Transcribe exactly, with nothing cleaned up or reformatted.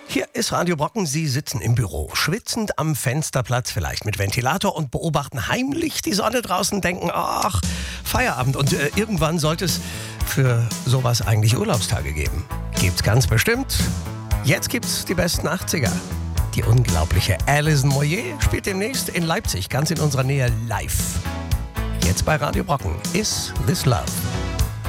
Hier ist Radio Brocken. Sie sitzen im Büro, schwitzend am Fensterplatz, vielleicht mit Ventilator und beobachten heimlich die Sonne draußen, denken, ach, Feierabend. Und äh, irgendwann sollte es für sowas eigentlich Urlaubstage geben. Gibt's ganz bestimmt. Jetzt gibt's die besten achtziger. Die unglaubliche Alison Moyet spielt demnächst in Leipzig, ganz in unserer Nähe live. Jetzt bei Radio Brocken. Is This Love?